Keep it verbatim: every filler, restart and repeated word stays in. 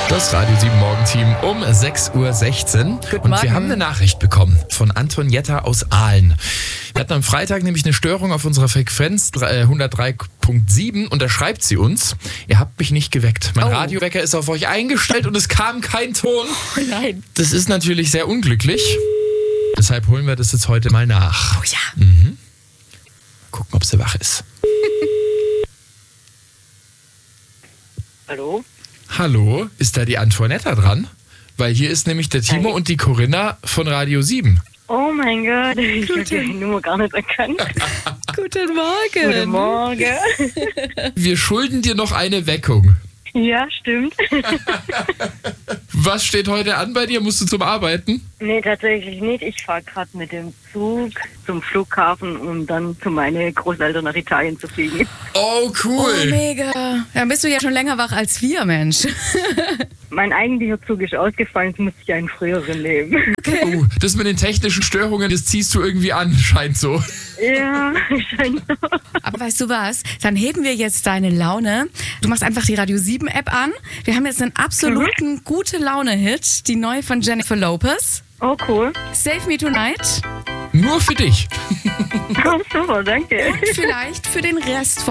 Das Radio sieben Morgenteam um sechs Uhr sechzehn. Guten Und Morgen. wir haben eine Nachricht bekommen von Antonietta aus Aalen. Wir hatten am Freitag nämlich eine Störung auf unserer Frequenz hundertdrei Punkt sieben und da schreibt sie uns, ihr habt mich nicht geweckt. Mein Oh. Radiowecker ist auf euch eingestellt und es kam kein Ton. Oh nein. Das ist natürlich sehr unglücklich. Deshalb holen wir das jetzt heute mal nach. Oh ja. Mhm. Gucken, ob sie wach ist. Hallo? Hallo, ist da die Antoinetta dran? Weil hier ist nämlich der Timo Hi. und die Corinna von Radio sieben. Oh mein Gott, ich habe die Nummer gar nicht erkannt. Guten Morgen. Guten Morgen. Wir schulden dir noch eine Weckung. Ja, stimmt. Was steht heute an bei dir? Musst du zum Arbeiten? Nee, tatsächlich nicht. Ich fahre gerade mit dem Zug zum Flughafen, um dann zu meinen Großeltern nach Italien zu fliegen. Oh, Oh, cool. mega. Dann bist du ja schon länger wach als wir, Mensch. Mein eigentlicher Zug ist ausgefallen, jetzt muss ich einen früheren nehmen. Oh, das mit den technischen Störungen, das ziehst du irgendwie an, scheint so. Ja, scheint so. Aber weißt du was? Dann heben wir jetzt deine Laune. Du machst einfach die Radio sieben App an. Wir haben jetzt einen absoluten gute Laune-Hit, die neue von Jennifer Lopez. Oh, cool. Save Me Tonight. Nur für dich. Oh, super, danke. Und vielleicht für den Rest